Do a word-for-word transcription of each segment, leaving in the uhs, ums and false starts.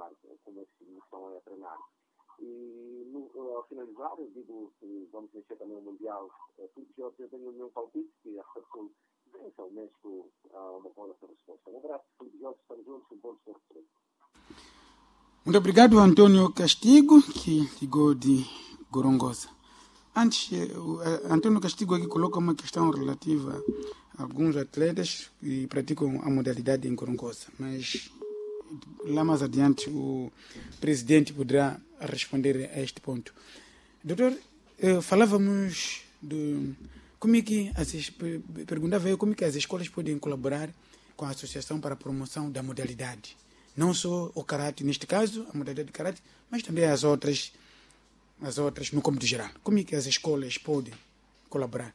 como esses meninos estão a treinar. E no, ao finalizar, eu digo que vamos vencer também o Mundial. Filipe Jorge, eu tenho o meu palpite, que a Federação vença o México a uma boa essa resposta. Um abraço, Filipe Jorge, estamos juntos, um bom esforço. Muito obrigado, Antônio Castigo, que ligou de Gorongosa. Antes, Antônio Castigo aqui coloca uma questão relativa a alguns atletas que praticam a modalidade em Gorongosa, mas lá mais adiante o presidente poderá responder a este ponto. Doutor, falávamos de como é que as, perguntava eu como é que as escolas podem colaborar com a Associação para a Promoção da Modalidade. Não só o karate, neste caso, a modalidade de karate, mas também as outras, as outras no cômputo geral. Como é que as escolas podem colaborar?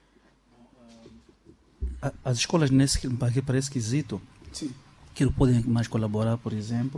As escolas, nesse, para esse quesito, sim, que podem mais colaborar, por exemplo,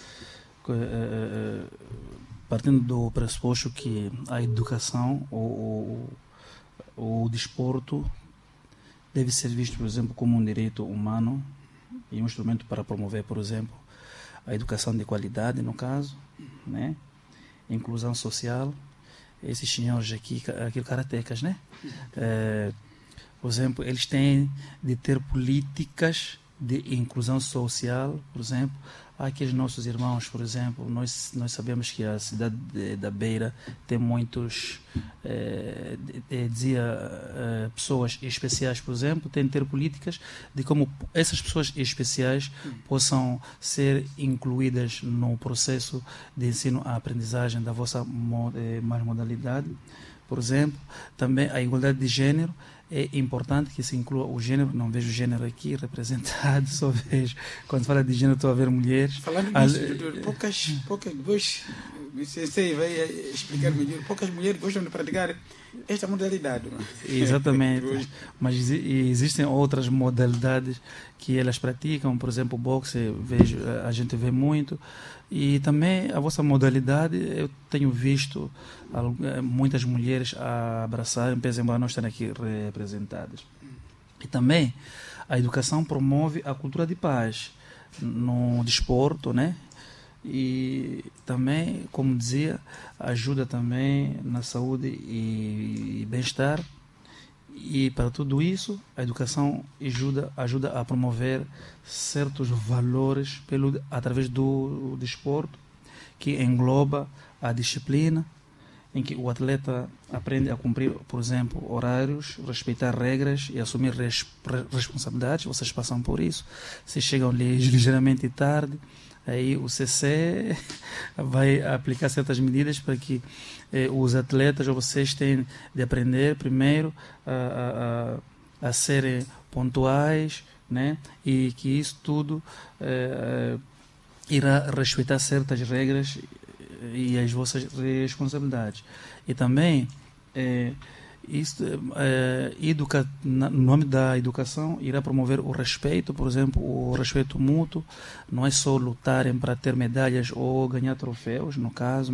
partindo do pressuposto que a educação ou o desporto deve ser visto, por exemplo, como um direito humano e um instrumento para promover, por exemplo, a educação de qualidade, no caso, né? Inclusão social. Esses senhores aqui, aqui karatecas, né? É, por exemplo, eles têm de ter políticas de inclusão social, por exemplo. Aqueles nossos irmãos, por exemplo, nós, nós sabemos que a cidade de, da Beira tem muitos, eh, de, dizia, eh, pessoas especiais, por exemplo, tem de ter políticas de como essas pessoas especiais possam ser incluídas no processo de ensino à aprendizagem da vossa eh, mais modalidade. Por exemplo, também a igualdade de gênero. É importante que se inclua o gênero, não vejo o gênero aqui representado, só vejo, quando fala de gênero estou a ver mulheres. Falando nisso, Al... doutor, poucas, poucas, depois o Sensei vai explicar melhor, poucas mulheres gostam de praticar esta modalidade. Não? Exatamente, mas existem outras modalidades que elas praticam, por exemplo, o boxe, vejo, a gente vê muito, e também a vossa modalidade, eu tenho visto muitas mulheres a abraçarem, por exemplo, não estão aqui representadas. E também a educação promove a cultura de paz no desporto, né? E também, como dizia, ajuda também na saúde e bem-estar. E para tudo isso, a educação ajuda, ajuda a promover certos valores pelo, através do desporto, que engloba a disciplina, em que o atleta aprende a cumprir, por exemplo, horários, respeitar regras e assumir res, responsabilidades. Vocês passam por isso. Se chegam ligeiramente tarde, aí o C C vai aplicar certas medidas para que eh, os atletas ou vocês tenham de aprender primeiro a, a, a serem pontuais, né? E que isso tudo eh, irá respeitar certas regras e as vossas responsabilidades. E também eh, Isto, é, educa, no nome da educação, irá promover o respeito, por exemplo, o respeito mútuo. Não é só lutarem para ter medalhas ou ganhar troféus, no caso.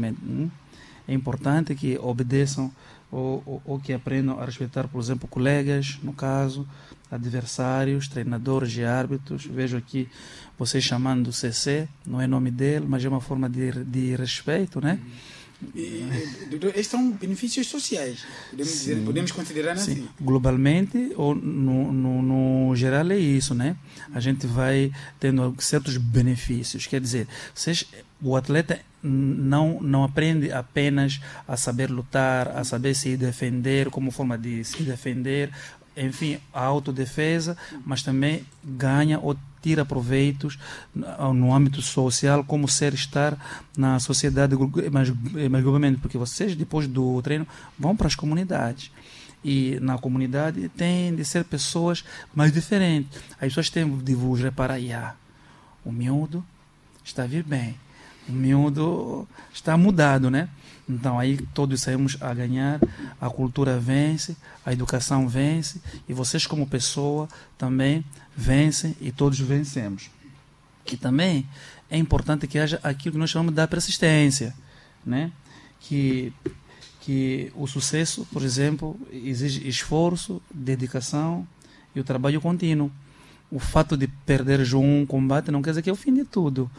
É importante que obedeçam ou, ou, ou que aprendam a respeitar, por exemplo, colegas, no caso, adversários, treinadores e árbitros. Vejo aqui vocês chamando do C C, não é nome dele, mas é uma forma de, de respeito, né? E, estes são benefícios sociais, podemos, dizer, podemos considerar Sim. assim. Globalmente, ou no, no, no geral é isso, né? A gente vai tendo certos benefícios. Quer dizer, vocês, o atleta não, não aprende apenas a saber lutar, a saber se defender, como forma de se defender, enfim, a autodefesa, mas também ganha ou tira proveitos no âmbito social, como ser estar na sociedade, mas, mas globalmente, porque vocês, depois do treino, vão para as comunidades. E na comunidade tem de ser pessoas mais diferentes. As pessoas têm de vos reparar, yeah, o miúdo está a vir bem, o miúdo está mudado, né? Então aí todos saímos a ganhar, a cultura vence, a educação vence, e vocês como pessoa também vencem e todos vencemos. E também é importante que haja aquilo que nós chamamos da persistência, né? Que, que o sucesso, por exemplo, exige esforço, dedicação e o trabalho contínuo. O fato de perder um combate não quer dizer que é o fim de tudo.